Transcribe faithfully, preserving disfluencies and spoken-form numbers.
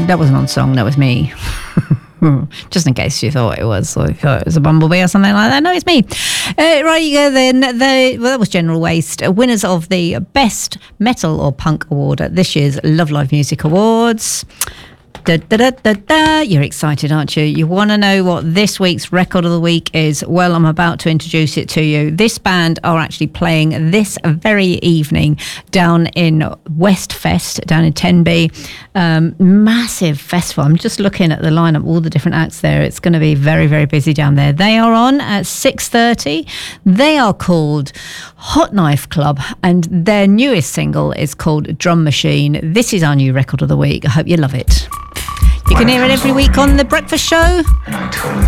that wasn't on song, that was me. Just in case you thought it was, or you thought it was a bumblebee or something like that. No, it's me. Uh, right, you go then. The, well, that was General Waste, winners of the Best Metal or Punk Award at this year's Love Live Music Awards. Da, da, da, da, da. You're excited, aren't you? You want to know what this week's record of the week is? Well, I'm about to introduce it to you. This band are actually playing this very evening down in Westfest, down in Tenby. Um, massive festival. I'm just looking at the lineup, all the different acts there. It's going to be very, very busy down there. They are on at six thirty. They are called Hot Knife Club, and their newest single is called Drum Machine. This is our new record of the week. I hope you love it. You can hear it every week on The Breakfast Show.